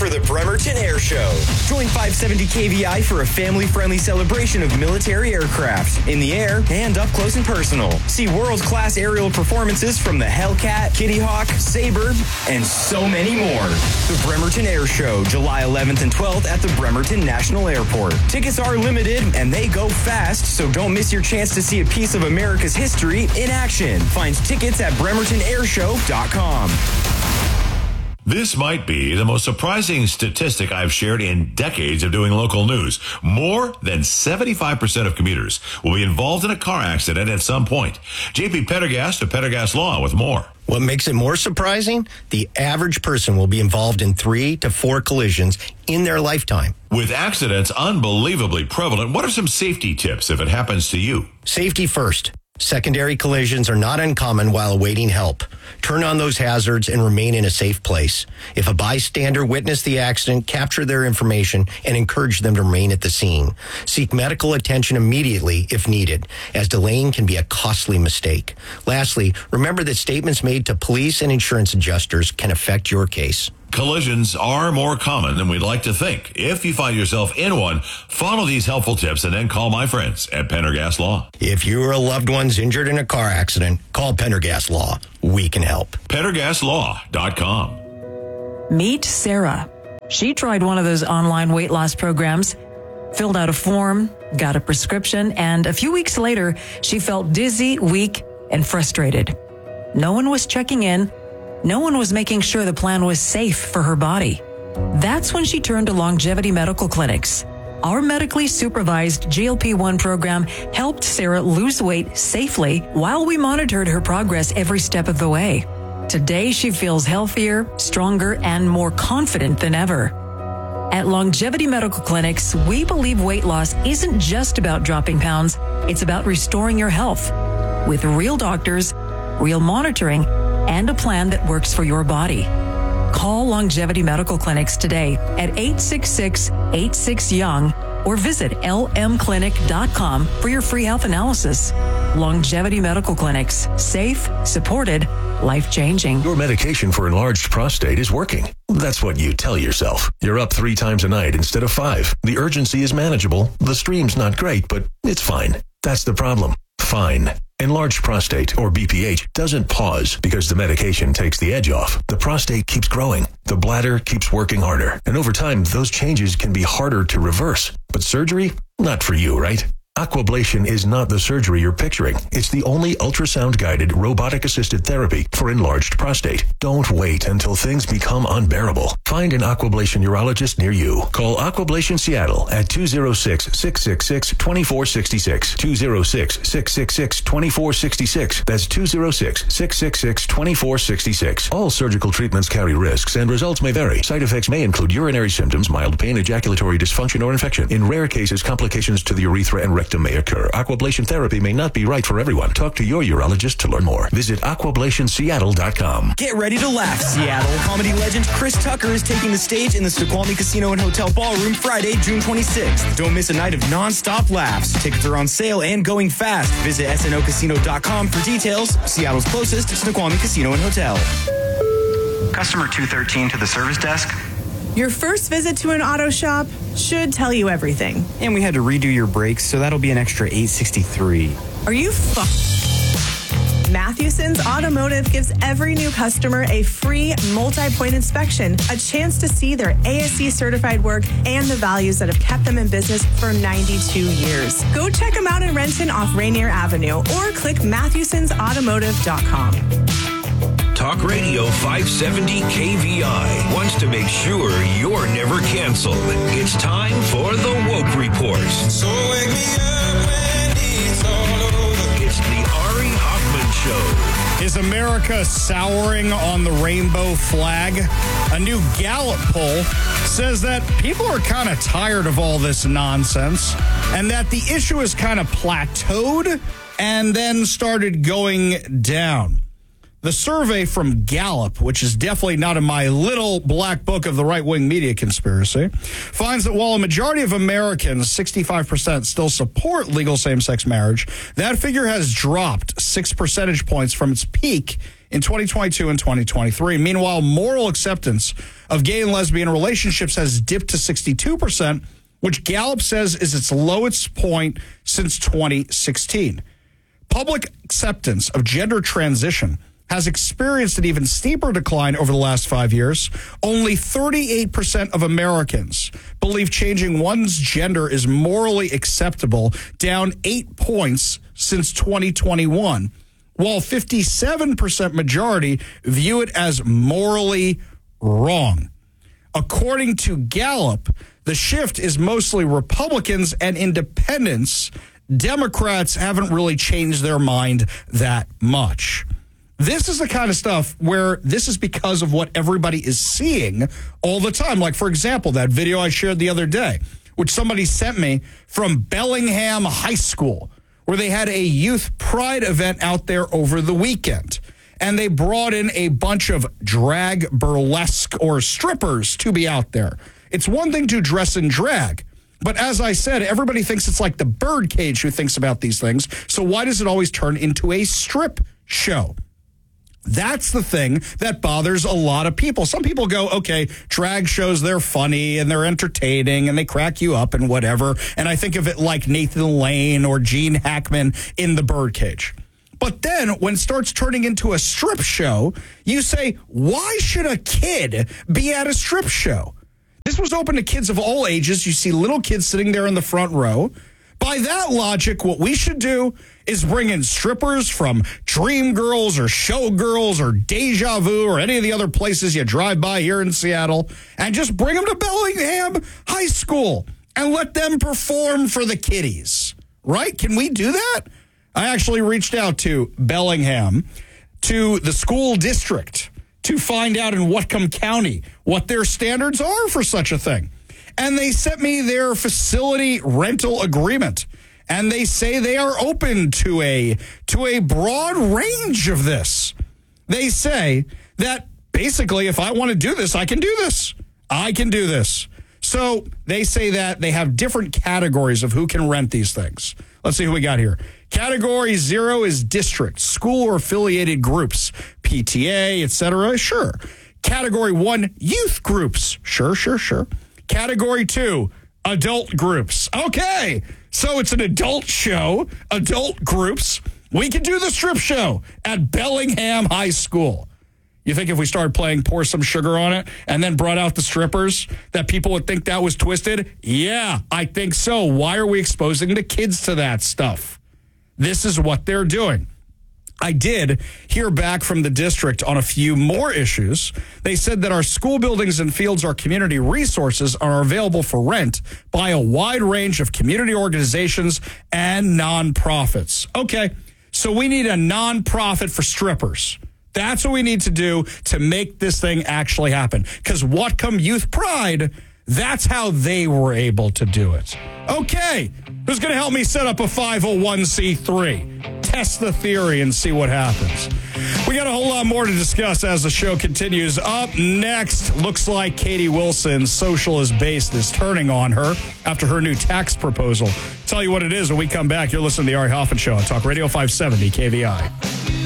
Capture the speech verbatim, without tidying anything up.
for the Bremerton Air Show. Join five seventy K V I for a family-friendly celebration of military aircraft in the air and up close and personal. See world-class aerial performances from the Hellcat, Kitty Hawk, Sabre, and so many more. The Bremerton Air Show, July eleventh and twelfth at the Bremerton National Airport. Tickets are limited and they go fast, so don't miss your chance to see a piece of America's history in action. Find tickets at bremerton air show dot com. This might be the most surprising statistic I've shared in decades of doing local news. More than seventy-five percent of commuters will be involved in a car accident at some point. J P Pendergast of Pendergast Law with more. What makes it more surprising? The average person will be involved in three to four collisions in their lifetime. With accidents unbelievably prevalent, what are some safety tips if it happens to you? Safety first. Secondary collisions are not uncommon while awaiting help. Turn on those hazards and remain in a safe place. If a bystander witnessed the accident, capture their information and encourage them to remain at the scene. Seek medical attention immediately if needed, as delaying can be a costly mistake. Lastly, remember that statements made to police and insurance adjusters can affect your case. Collisions are more common than we'd like to think. If you find yourself in one, follow these helpful tips and then call my friends at Pendergast Law. If you or a loved one's injured in a car accident, call Pendergast Law. We can help. Pendergast Law dot com. Meet Sarah. She tried one of those online weight loss programs, filled out a form, got a prescription, and a few weeks later, she felt dizzy, weak, and frustrated. No one was checking in. No one was making sure the plan was safe for her body. That's when she turned to Longevity Medical Clinics. Our medically supervised G L P one program helped Sarah lose weight safely while we monitored her progress every step of the way. Today, she feels healthier, stronger, and more confident than ever. At Longevity Medical Clinics, we believe weight loss isn't just about dropping pounds, it's about restoring your health. With real doctors, real monitoring, and a plan that works for your body. Call Longevity Medical Clinics today at eight six six, eight six, YOUNG or visit L M clinic dot com for your free health analysis. Longevity Medical Clinics. Safe, supported, life-changing. Your medication for enlarged prostate is working. That's what you tell yourself. You're up three times a night instead of five. The urgency is manageable. The stream's not great, but it's fine. That's the problem. Fine. Enlarged prostate, or B P H, doesn't pause because the medication takes the edge off. The prostate keeps growing. The bladder keeps working harder. And over time, those changes can be harder to reverse. But surgery? Not for you, right? Aquablation is not the surgery you're picturing. It's the only ultrasound-guided, robotic-assisted therapy for enlarged prostate. Don't wait until things become unbearable. Find an Aquablation urologist near you. Call Aquablation Seattle at two oh six, six six six, two four six six, two oh six, six six six, two four six six. That's two oh six, six six six, two four six six. All surgical treatments carry risks and results may vary. Side effects may include urinary symptoms, mild pain, ejaculatory dysfunction, or infection. In rare cases, complications to the urethra and rectum may occur. Aquablation therapy may not be right for everyone. Talk to your urologist to learn more. Visit aquablation seattle dot com. Get ready to laugh, Seattle. Comedy legend Chris Tucker is taking the stage in the Snoqualmie Casino and Hotel Ballroom Friday, June twenty-sixth. Don't miss a night of non-stop laughs. Tickets are on sale and going fast. Visit S N O casino dot com for details. Seattle's closest Snoqualmie Casino and Hotel. Customer two thirteen to the service desk. Your first visit to an auto shop should tell you everything. And we had to redo your brakes, so that'll be an extra eight sixty-three. Are you fu- Mathewson's Automotive gives every new customer a free multi-point inspection, a chance to see their A S C certified work and the values that have kept them in business for ninety-two years. Go check them out in Renton off Rainier Avenue or click Mathewsons Automotive dot com. Talk Radio five seventy K V I wants to make sure you're never canceled. It's time for the Woke Report. So wake me up when it's all over. It's the Ari Hoffman Show. Is America souring on the rainbow flag? A new Gallup poll says that people are kind of tired of all this nonsense and that the issue has kind of plateaued and then started going down. The survey from Gallup, which is definitely not in my little black book of the right-wing media conspiracy, finds that while a majority of Americans, sixty-five percent, still support legal same-sex marriage, that figure has dropped six percentage points from its peak in twenty twenty-two and twenty twenty-three. Meanwhile, moral acceptance of gay and lesbian relationships has dipped to sixty-two percent, which Gallup says is its lowest point since twenty sixteen. Public acceptance of gender transition has experienced an even steeper decline over the last five years. Only thirty-eight percent of Americans believe changing one's gender is morally acceptable, down eight points since twenty twenty-one, while fifty-seven percent majority view it as morally wrong. According to Gallup, the shift is mostly Republicans and independents. Democrats haven't really changed their mind that much. This is the kind of stuff where this is because of what everybody is seeing all the time. Like, for example, that video I shared the other day, which somebody sent me from Bellingham High School, where they had a youth pride event out there over the weekend. And they brought in a bunch of drag burlesque or strippers to be out there. It's one thing to dress in drag. But as I said, everybody thinks it's like the birdcage who thinks about these things. So why does it always turn into a strip show? That's the thing that bothers a lot of people. Some people go, okay, drag shows, they're funny and they're entertaining and they crack you up and whatever. And I think of it like Nathan Lane or Gene Hackman in The Birdcage. But then when it starts turning into a strip show, you say, why should a kid be at a strip show? This was open to kids of all ages. You see little kids sitting there in the front row. By that logic, what we should do is bring in strippers from Dreamgirls or Showgirls or Deja Vu or any of the other places you drive by here in Seattle and just bring them to Bellingham High School and let them perform for the kiddies, right? Can we do that? I actually reached out to Bellingham, to the school district, to find out in Whatcom County what their standards are for such a thing. And they sent me their facility rental agreement. And they say they are open to a to a broad range of this. They say that basically if I want to do this, I can do this. I can do this. So they say that they have different categories of who can rent these things. Let's see who we got here. Category zero is district, school or affiliated groups, P T A, et cetera. Sure. Category one, youth groups. Sure, sure, sure. Category two, adult groups. Okay, so it's an adult show, adult groups. We can do the strip show at Bellingham High School. You think if we started playing Pour Some Sugar on It and then brought out the strippers, that people would think that was twisted? Yeah, I think so. Why are we exposing the kids to that stuff? This is what they're doing. I did hear back from the district on a few more issues. They said that our school buildings and fields, our community resources, are available for rent by a wide range of community organizations and nonprofits. Okay, so we need a nonprofit for strippers. That's what we need to do to make this thing actually happen. Because Whatcom Youth Pride, that's how they were able to do it. Okay, who's going to help me set up a five oh one c three? Test the theory and see what happens. We got a whole lot more to discuss as the show continues. Up next, looks like Katie Wilson's socialist base is turning on her after her new tax proposal. Tell you what it is when we come back. You're listening to the Ari Hoffman Show on Talk Radio five seventy K V I.